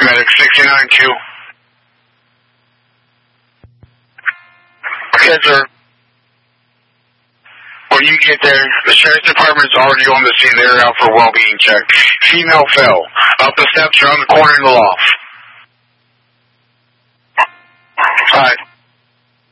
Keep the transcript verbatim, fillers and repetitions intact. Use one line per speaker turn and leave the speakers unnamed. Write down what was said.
Medic sixty-nine two. Okay, sir. When you get there, the sheriff's department is already on the scene. They're out for a well-being check. Female fell. Up the steps around the corner in the loft. Alright.